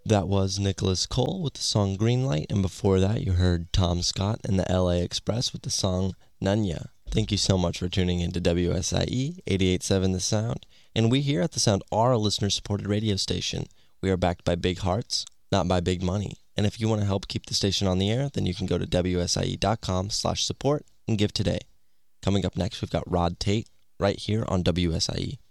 That was Nicholas Cole with the song Greenlight, and before that you heard Tom Scott and the LA Express with the song Nunya. Thank you so much for tuning in to WSIE 88.7 The Sound, and we here at The Sound are a listener-supported radio station. We are backed by big hearts, not by big money, and if you want to help keep the station on the air, then you can go to WSIE.com/support and give today. Coming up next, we've got Rod Tate right here on WSIE.